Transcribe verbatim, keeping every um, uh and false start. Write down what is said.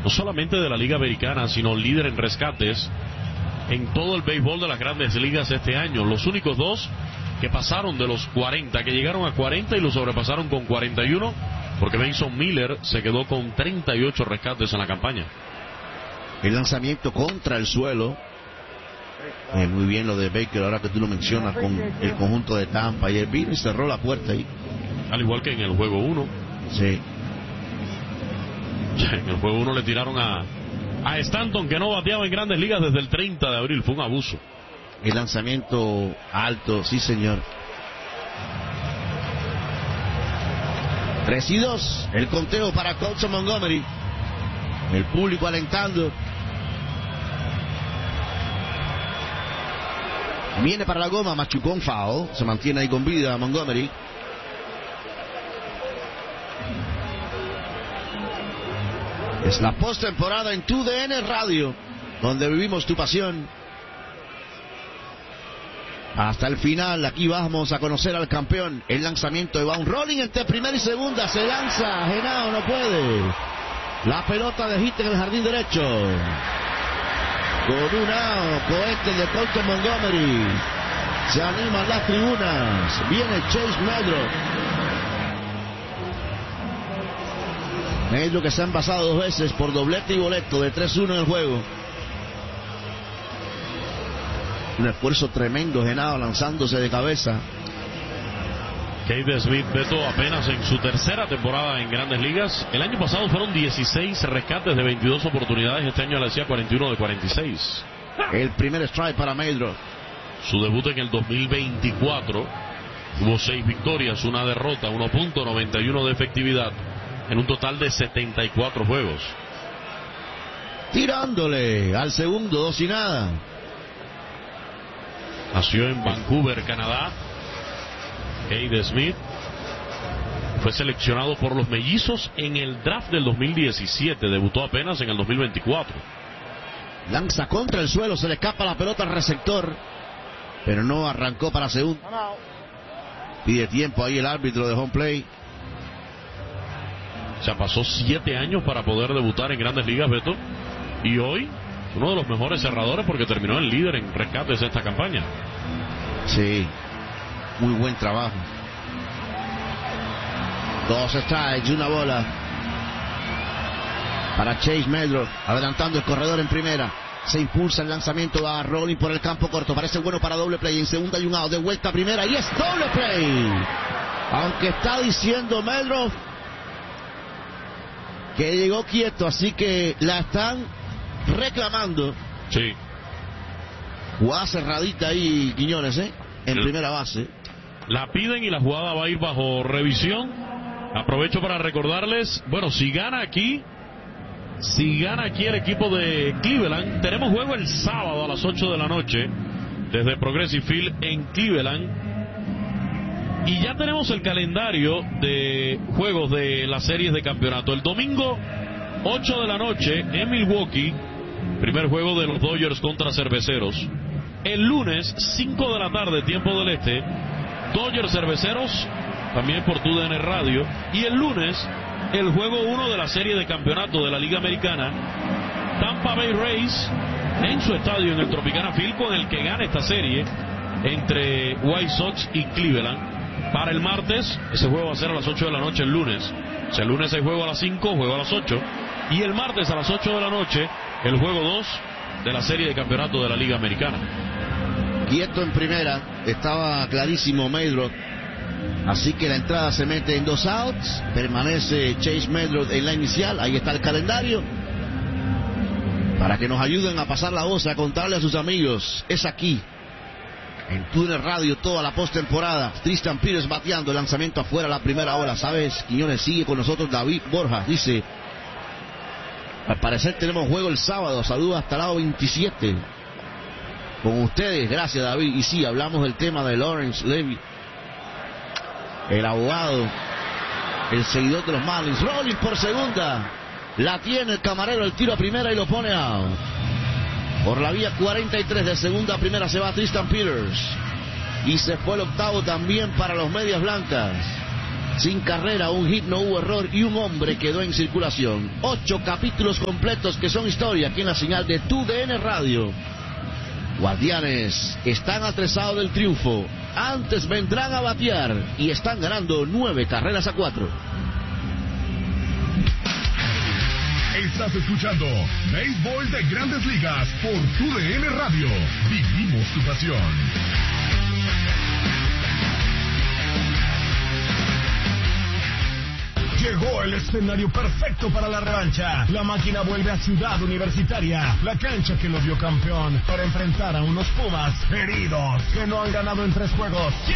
no solamente de la Liga Americana, sino líder en rescates en todo el béisbol de las grandes ligas este año. Los únicos dos que pasaron de los cuarenta, que llegaron a cuarenta y lo sobrepasaron con cuarenta y uno, porque Mason Miller se quedó con treinta y ocho rescates en la campaña. El lanzamiento contra el suelo. Eh, muy bien lo de Baker, ahora que tú lo mencionas, con el conjunto de Tampa. Y el vino y cerró la puerta ahí. Al igual que en el juego uno. Sí. En el juego uno le tiraron a, a Stanton, que no bateaba en grandes ligas desde el treinta de abril. Fue un abuso. El lanzamiento alto, sí señor. tres y dos. El conteo para Colson Montgomery. El público alentando. Viene para la goma, machucó un foul. Se mantiene ahí con vida Montgomery. Es la postemporada en tu D N Radio, donde vivimos tu pasión. Hasta el final, aquí vamos a conocer al campeón. El lanzamiento de Baum Rolling entre primera y segunda. Se lanza, Genao no puede. La pelota de hit en el jardín derecho. Con un out, cohete de Colton Montgomery. Se animan las tribunas. Viene Chase Meldro. Meldro que se han pasado dos veces por doblete y boleto de tres uno en el juego. Un esfuerzo tremendo, Genao lanzándose de cabeza. Cade Smith, Beto, apenas en su tercera temporada en Grandes Ligas. El año pasado fueron dieciséis rescates de veintidós oportunidades. Este año le hacía cuarenta y uno de cuarenta y seis. El primer strike para Meldro. Su debut en el dos mil veinticuatro. Hubo seis victorias, una derrota, uno punto noventa y uno de efectividad en un total de setenta y cuatro juegos. Tirándole al segundo, dos y nada. Nació en Vancouver, Canadá. Cade Smith fue seleccionado por los Mellizos en el draft del dos mil diecisiete. Debutó apenas en el dos mil veinticuatro. Lanza contra el suelo, se le escapa la pelota al receptor, pero no arrancó para segundo. Pide tiempo ahí el árbitro de home play. O sea, pasó siete años para poder debutar en Grandes Ligas, Beto. Y hoy, uno de los mejores cerradores porque terminó el líder en rescates de esta campaña. Sí. Muy buen trabajo. Dos strikes y una bola para Chase Meldro, adelantando el corredor en primera. Se impulsa el lanzamiento a Rolling por el campo corto. Parece bueno para doble play. En segunda y un out. De vuelta a primera y es doble play. Aunque está diciendo Meldro que llegó quieto, así que la están reclamando. Sí. Jugada cerradita ahí, Quiñones, ¿eh? En primera base. La piden y la jugada va a ir bajo revisión. Aprovecho para recordarles, bueno, si gana aquí, si gana aquí el equipo de Cleveland, tenemos juego el sábado a las ocho de la noche desde Progressive Field en Cleveland. Y ya tenemos el calendario de juegos de las series de campeonato. El domingo, ocho de la noche en Milwaukee, primer juego de los Dodgers contra Cerveceros. El lunes, cinco de la tarde, tiempo del este, Dodgers Cerveceros, también por tu D N Radio. Y el lunes, el juego uno de la serie de campeonato de la Liga Americana, Tampa Bay Rays, en su estadio en el Tropicana Field, con el que gana esta serie entre White Sox y Cleveland. Para el martes, ese juego va a ser a las ocho de la noche el lunes. O sea, el lunes hay juego a las cinco, juego a las ocho. Y el martes a las ocho de la noche, el juego dos de la serie de campeonato de la Liga Americana. Quieto en primera, estaba clarísimo Meldro. Así que la entrada se mete en dos outs. Permanece Chase Meldro en la inicial. Ahí está el calendario. Para que nos ayuden a pasar la voz, a contarle a sus amigos. Es aquí, en Túnel Radio, toda la postemporada. Tristan Pires bateando, el lanzamiento afuera a la primera hora. ¿Sabes? Quiñones sigue con nosotros. David Borja dice: al parecer tenemos juego el sábado. Saludos hasta el lado veintisiete. Con ustedes, gracias David. Y sí, hablamos del tema de Lawrence Levy, el abogado, el seguidor de los Marlins. Rolling por segunda. La tiene el camarero, el tiro a primera y lo pone out. Por la vía cuarenta y tres de segunda a primera se va Tristan Peters. Y se fue el octavo también para los Medias Blancas. Sin carrera, un hit, no hubo error y un hombre quedó en circulación. Ocho capítulos completos que son historia aquí en la señal de Tu D N Radio. Guardianes están atrezados del triunfo. Antes vendrán a batear y están ganando nueve carreras a cuatro. Estás escuchando Béisbol de Grandes Ligas por Tu D N Radio. Vivimos tu pasión. Llegó el escenario perfecto para la revancha. La máquina vuelve a Ciudad Universitaria, la cancha que lo vio campeón, para enfrentar a unos Pumas heridos que no han ganado en tres juegos.